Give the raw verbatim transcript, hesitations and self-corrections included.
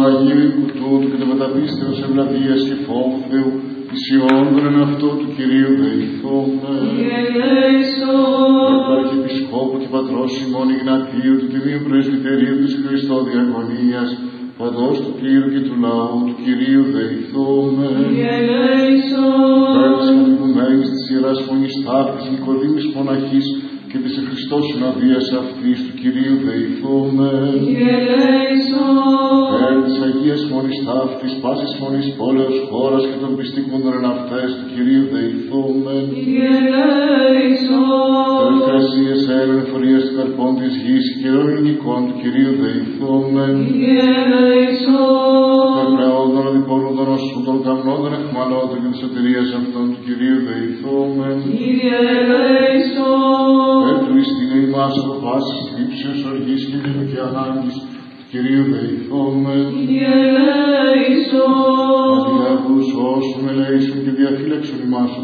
Αγίου οίκου τούτου και το μεταπίστεως ευλαβίας και φόβου Θεού, ισιών τον εν αυτό του Κυρίου δεηθώμε. Του Αρχιεπισκόπου και Πατρός ημών Ιγνατίου, του Τιμίου Πρεσβυτερίου της Χριστό Διακονίας, παντός του κλήρου και του λαού του Κυρίου δεηθώμε. Πέρα της καθηγουμένης της Ιεράς Φωνής Ταύτης Νικοδήμης Μοναχής και της Χριστός συνοδείας αυτής του Κυρίου δεηθώμε. Πέρα της Αγίας Φωνής Ταύτης, πάσης φωνής πόλεως χώρας και των πιστικών εν αυτές του Κυρίου δεηθώμε. Τελευταίες έλεν φορείας του καρπών της γης και όλων ελληνικών του Κυρίου δεηθώμε. Των πνεόντων αντιπολούντων οσού των καμνόντων εχμαλώτων και της σωτηρίας αυτών του Κυρίου δεηθώμε. Περ του ιστήνε ημάς από πάσης θλίψεως, οργής, κινδύνου και ανάγκης του Κυρίου δεηθώμε. Αντιεύους όσου με ελέησον και διαφύλαξον ημάς